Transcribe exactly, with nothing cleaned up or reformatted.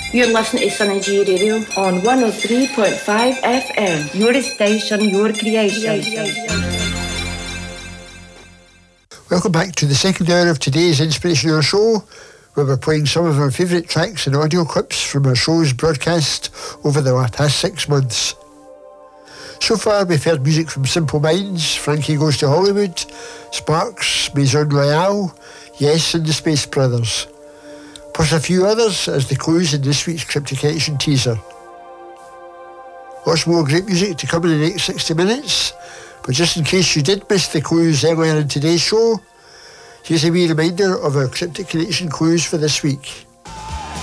You're listening to Sunny G Radio on one oh three point five F M. Your station, your creation. Welcome back to the second hour of today's Inspirational Show, where we're playing some of our favourite tracks and audio clips from our show's broadcast over the past six months. So far, we've heard music from Simple Minds, Frankie Goes to Hollywood, Sparks, Maison Royale, Yes and the Space Brothers, plus a few others as the clues in this week's Cryptic Connection teaser. Lots more great music to come in the next sixty minutes, but just in case you did miss the clues earlier in today's show, here's a wee reminder of our Cryptic Connection clues for this week.